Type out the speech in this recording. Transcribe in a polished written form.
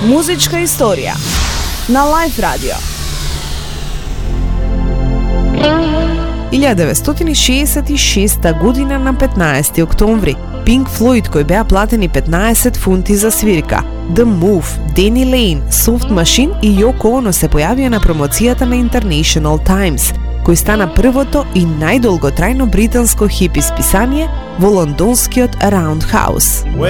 Музичка историја на Лайф Радио. 1966 година на 15 октомври, Pink Floyd, кои беа платени 15 фунти за свирка, The Move, Danny Lane, Soft Machine и Yoko Ono се појавија на промоцијата на International Times, кој стана првото и најдолготрајно британско хип исписание во лондонскиот Roundhouse.